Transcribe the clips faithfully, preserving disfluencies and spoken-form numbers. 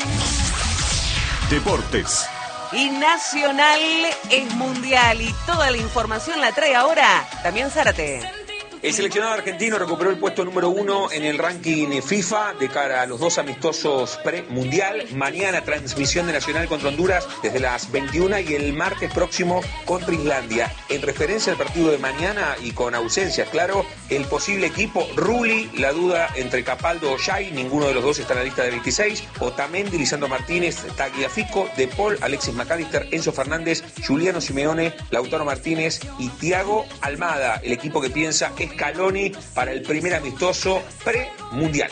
Deportes. Y Nacional es mundial y toda la información la trae ahora Damián Zárate. El seleccionado argentino recuperó el puesto número uno en el ranking FIFA de cara a los dos amistosos pre-mundial. Mañana transmisión de Nacional contra Honduras desde las veintiuna y el martes próximo contra Islandia. En referencia al partido de mañana y con ausencias, claro, el posible equipo Rulli, la duda entre Capaldo o Xay, ninguno de los dos está en la lista de veintiséis. Otamendi, Lisandro Martínez, Tagliafico, De Paul, Alexis McAllister, Enzo Fernández, Juliano Simeone, Lautaro Martínez y Thiago Almada. El equipo que piensa es Scaloni para el primer amistoso pre-mundial.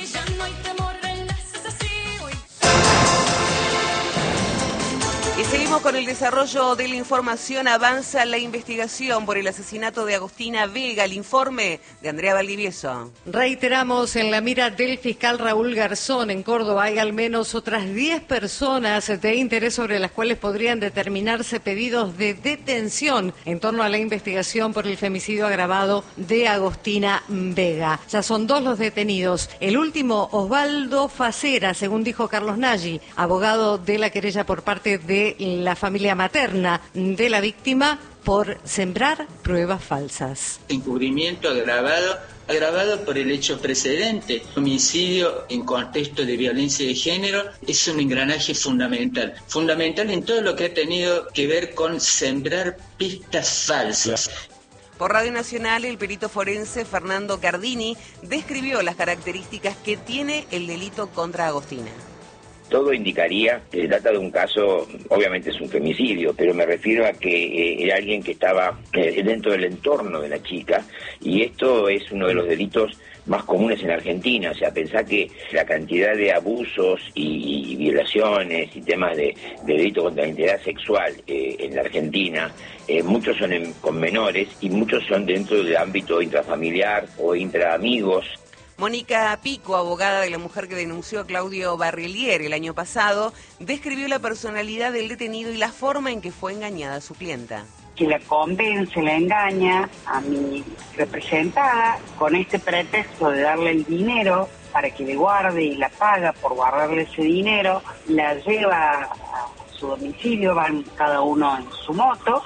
Y seguimos con el desarrollo de la información. Avanza la investigación por el asesinato de Agostina Vega. El informe de Andrea Valdivieso. Reiteramos, en la mira del fiscal Raúl Garzón en Córdoba hay al menos otras diez personas de interés sobre las cuales podrían determinarse pedidos de detención en torno a la investigación por el femicidio agravado de Agostina Vega. Ya son dos los detenidos. El último, Osvaldo Facera, según dijo Carlos Nagy, abogado de la querella por parte de la familia materna de la víctima, por sembrar pruebas falsas. Encubrimiento agravado, agravado por el hecho precedente. Homicidio en contexto de violencia de género es un engranaje fundamental. Fundamental en todo lo que ha tenido que ver con sembrar pistas falsas. Por Radio Nacional, el perito forense Fernando Cardini describió las características que tiene el delito contra Agostina. Todo indicaría que se trata de un caso, obviamente es un femicidio, pero me refiero a que eh, era alguien que estaba eh, dentro del entorno de la chica, y esto es uno de los delitos más comunes en Argentina. O sea, pensá que la cantidad de abusos y, y violaciones y temas de, de delito contra la integridad sexual eh, en la Argentina, eh, muchos son en, con menores y muchos son dentro del ámbito intrafamiliar o intraamigos. Mónica Pico, abogada de la mujer que denunció a Claudio Barrelier el año pasado, describió la personalidad del detenido y la forma en que fue engañada su clienta. Que la convence, la engaña a mi representada con este pretexto de darle el dinero para que le guarde y la paga por guardarle ese dinero, la lleva a su domicilio, van cada uno en su moto.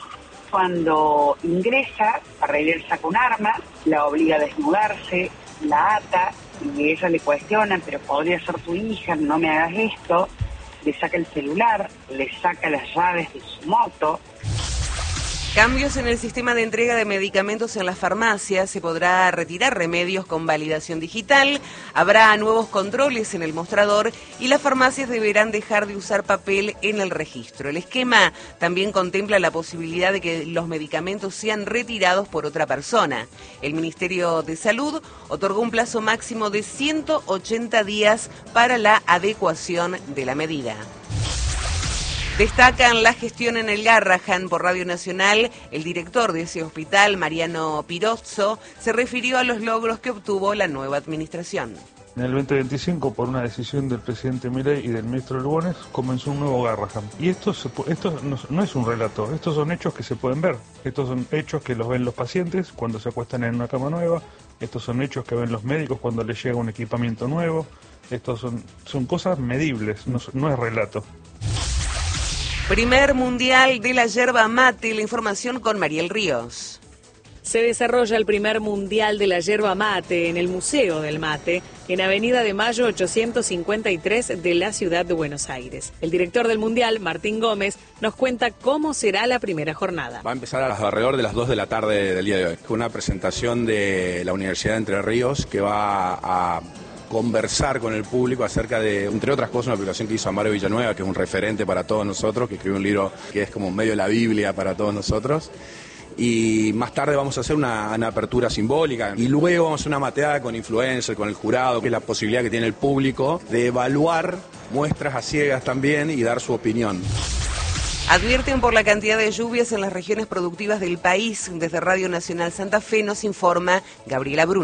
Cuando ingresa, Barrelier saca un arma, la obliga a desnudarse, la ata y ella le cuestiona, pero podría ser tu hija, no me hagas esto. Le saca el celular, le saca las llaves de su moto. Cambios en el sistema de entrega de medicamentos en las farmacias. Se podrá retirar remedios con validación digital, habrá nuevos controles en el mostrador y las farmacias deberán dejar de usar papel en el registro. El esquema también contempla la posibilidad de que los medicamentos sean retirados por otra persona. El Ministerio de Salud otorgó un plazo máximo de ciento ochenta días para la adecuación de la medida. Destacan la gestión en el Garrahan. Por Radio Nacional, el director de ese hospital, Mariano Pirozzo, se refirió a los logros que obtuvo la nueva administración. En el veinte veinticinco, por una decisión del presidente Milei y del ministro Lugones, comenzó un nuevo Garrahan. Y esto, se, esto no, no es un relato, estos son hechos que se pueden ver. Estos son hechos que los ven los pacientes cuando se acuestan en una cama nueva. Estos son hechos que ven los médicos cuando les llega un equipamiento nuevo. Estos son, son cosas medibles, no, no es relato. Primer Mundial de la Yerba Mate, la información con Mariel Ríos. Se desarrolla el primer Mundial de la Yerba Mate en el Museo del Mate, en Avenida de Mayo ochocientos cincuenta y tres de la ciudad de Buenos Aires. El director del Mundial, Martín Gómez, nos cuenta cómo será la primera jornada. Va a empezar alrededor de las dos de la tarde del día de hoy. Una presentación de la Universidad de Entre Ríos que va a conversar con el público acerca de, entre otras cosas, una aplicación que hizo Amaro Villanueva, que es un referente para todos nosotros, que escribió un libro que es como medio la Biblia para todos nosotros. Y más tarde vamos a hacer una, una apertura simbólica y luego vamos a hacer una mateada con influencers, con el jurado, que es la posibilidad que tiene el público de evaluar muestras a ciegas también y dar su opinión. Advierten por la cantidad de lluvias en las regiones productivas del país. Desde Radio Nacional Santa Fe nos informa Gabriela Bruno.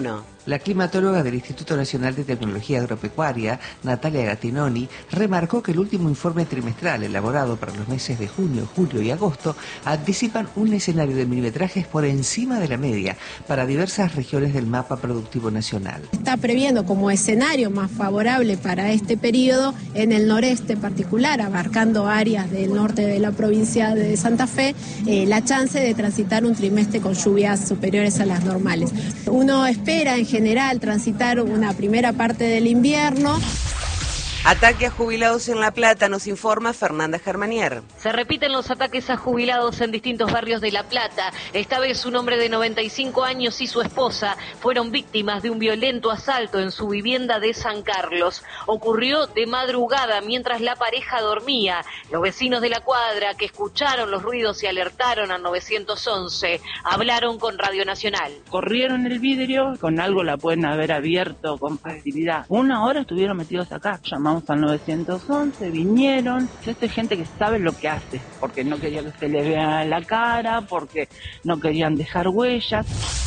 La climatóloga del Instituto Nacional de Tecnología Agropecuaria, Natalia Gattinoni, remarcó que el último informe trimestral elaborado para los meses de junio, julio y agosto anticipan un escenario de milimetrajes por encima de la media para diversas regiones del mapa productivo nacional. Está previendo como escenario más favorable para este periodo en el noreste en particular, abarcando áreas del norte de la provincia de Santa Fe, eh, la chance de transitar un trimestre con lluvias superiores a las normales. Uno espera en general transitar una primera parte del invierno. Ataque a jubilados en La Plata, nos informa Fernanda Germanier. Se repiten los ataques a jubilados en distintos barrios de La Plata. Esta vez un hombre de noventa y cinco años y su esposa fueron víctimas de un violento asalto en su vivienda de San Carlos. Ocurrió de madrugada mientras la pareja dormía. Los vecinos de la cuadra que escucharon los ruidos y alertaron al nueve once hablaron con Radio Nacional. Corrieron el vidrio, con algo la pueden haber abierto con facilidad. Una hora estuvieron metidos acá, llamamos al nueve once, vinieron. Esta es gente que sabe lo que hace, porque no quería que se les vea la cara, porque no querían dejar huellas.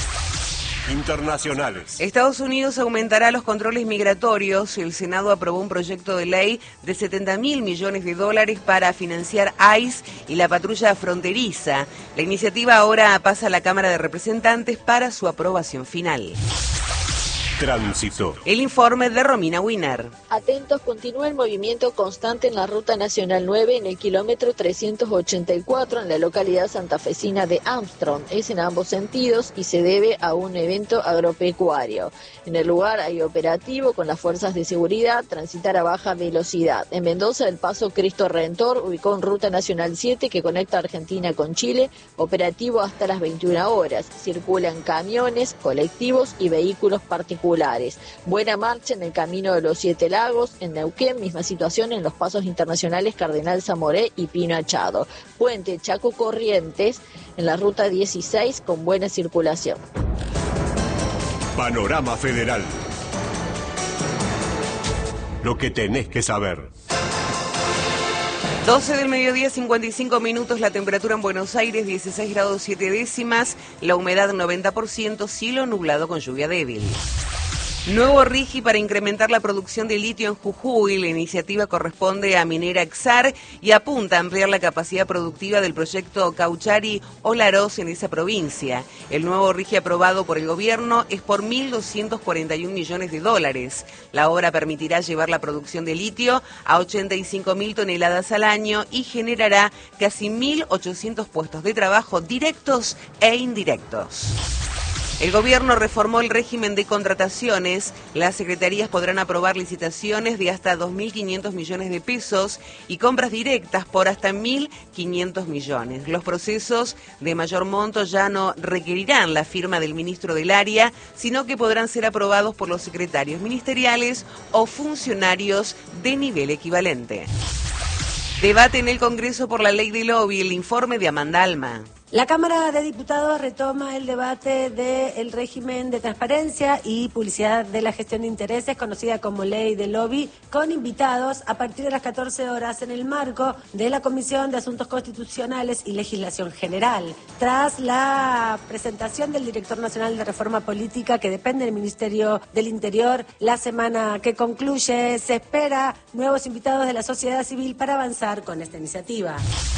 Internacionales. Estados Unidos aumentará los controles migratorios. El Senado aprobó un proyecto de ley de setenta mil millones de dólares para financiar I C E y la patrulla fronteriza. La iniciativa ahora pasa a la Cámara de Representantes para su aprobación final. Tránsito. El informe de Romina Wiener. Atentos, continúa el movimiento constante en la Ruta Nacional nueve en el kilómetro trescientos ochenta y cuatro en la localidad santafesina de Armstrong. Es en ambos sentidos y se debe a un evento agropecuario. En el lugar hay operativo con las fuerzas de seguridad, transitar a baja velocidad. En Mendoza, el paso Cristo Redentor ubicó en Ruta Nacional siete que conecta Argentina con Chile, operativo hasta las veintiuna horas. Circulan camiones, colectivos y vehículos particulares. Buena marcha en el Camino de los Siete Lagos, en Neuquén, misma situación en los pasos internacionales Cardenal Zamoré y Pino Achado. Puente Chaco Corrientes en la ruta dieciséis con buena circulación. Panorama Federal. Lo que tenés que saber. doce del mediodía, cincuenta y cinco minutos, la temperatura en Buenos Aires, dieciséis grados siete décimas, la humedad noventa por ciento, cielo nublado con lluvia débil. Nuevo RIGI para incrementar la producción de litio en Jujuy. La iniciativa corresponde a Minera Exar y apunta a ampliar la capacidad productiva del proyecto Cauchari-Olaroz en esa provincia. El nuevo RIGI aprobado por el gobierno es por mil doscientos cuarenta y un millones de dólares. La obra permitirá llevar la producción de litio a ochenta y cinco mil toneladas al año y generará casi mil ochocientos puestos de trabajo directos e indirectos. El gobierno reformó el régimen de contrataciones. Las secretarías podrán aprobar licitaciones de hasta dos mil quinientos millones de pesos y compras directas por hasta mil quinientos millones. Los procesos de mayor monto ya no requerirán la firma del ministro del área, sino que podrán ser aprobados por los secretarios ministeriales o funcionarios de nivel equivalente. Debate en el Congreso por la ley del lobby. El informe de Amanda Alma. La Cámara de Diputados retoma el debate del régimen de transparencia y publicidad de la gestión de intereses, conocida como ley del lobby, con invitados a partir de las catorce horas en el marco de la Comisión de Asuntos Constitucionales y Legislación General. Tras la presentación del Director Nacional de Reforma Política, que depende del Ministerio del Interior, la semana que concluye, se espera nuevos invitados de la sociedad civil para avanzar con esta iniciativa.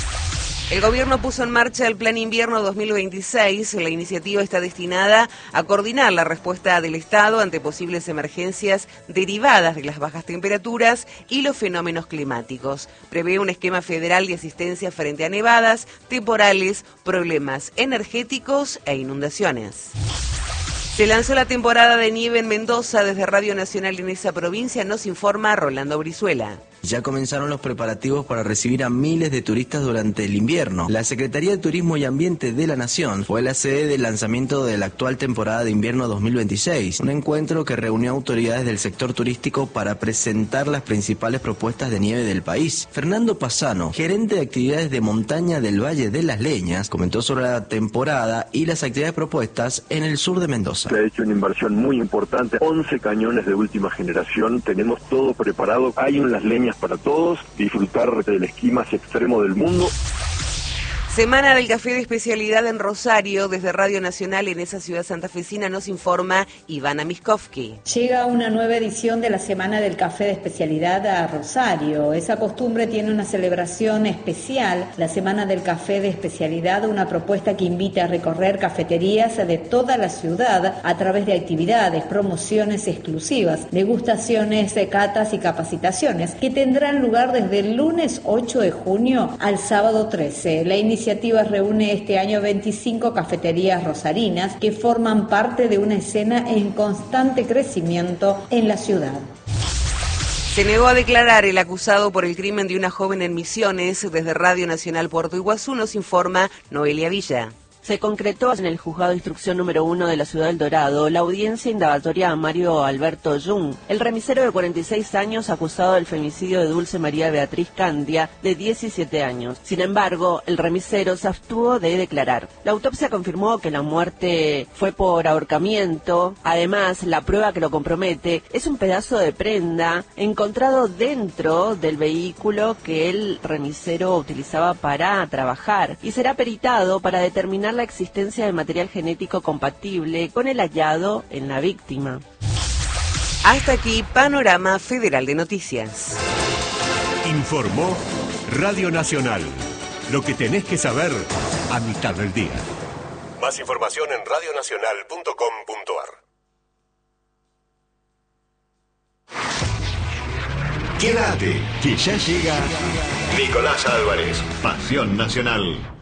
El gobierno puso en marcha el Plan Invierno dos mil veintiséis. La iniciativa está destinada a coordinar la respuesta del Estado ante posibles emergencias derivadas de las bajas temperaturas y los fenómenos climáticos. Prevé un esquema federal de asistencia frente a nevadas, temporales, problemas energéticos e inundaciones. Se lanzó la temporada de nieve en Mendoza. Desde Radio Nacional en esa provincia nos informa Rolando Brizuela. Ya comenzaron los preparativos para recibir a miles de turistas durante el invierno. La Secretaría de Turismo y Ambiente de la Nación fue la sede del lanzamiento de la actual temporada de invierno dos mil veintiséis, un encuentro que reunió autoridades del sector turístico para presentar las principales propuestas de nieve del país. Fernando Pasano, gerente de actividades de montaña del Valle de las Leñas, comentó sobre la temporada y las actividades propuestas en el sur de Mendoza. Se ha hecho una inversión muy importante, once cañones de última generación, tenemos todo preparado, hay en Las Leñas para todos, disfrutar del esquí más extremo del mundo. Semana del Café de Especialidad en Rosario. Desde Radio Nacional en esa ciudad santafesina nos informa Ivana Miskovsky. Llega una nueva edición de la Semana del Café de Especialidad a Rosario. Esa costumbre tiene una celebración especial, la Semana del Café de Especialidad, una propuesta que invita a recorrer cafeterías de toda la ciudad a través de actividades, promociones exclusivas, degustaciones, catas y capacitaciones que tendrán lugar desde el lunes ocho de junio al sábado trece. La iniciativa La iniciativa reúne este año veinticinco cafeterías rosarinas que forman parte de una escena en constante crecimiento en la ciudad. Se negó a declarar el acusado por el crimen de una joven en Misiones. Desde Radio Nacional Puerto Iguazú nos informa Noelia Villa. Se concretó en el Juzgado de Instrucción número uno de la Ciudad del Dorado la audiencia indagatoria a Mario Alberto Jung, el remisero de cuarenta y seis años acusado del femicidio de Dulce María Beatriz Candia, de diecisiete años. Sin embargo, el remisero se abstuvo de declarar. La autopsia confirmó que la muerte fue por ahorcamiento. Además, la prueba que lo compromete es un pedazo de prenda encontrado dentro del vehículo que el remisero utilizaba para trabajar y será peritado para determinar la existencia de material genético compatible con el hallado en la víctima. Hasta aquí, Panorama Federal de Noticias. Informó Radio Nacional. Lo que tenés que saber a mitad del día. Más información en radio nacional punto com punto ar. Quédate, que ya llega Nicolás Álvarez, Pasión Nacional.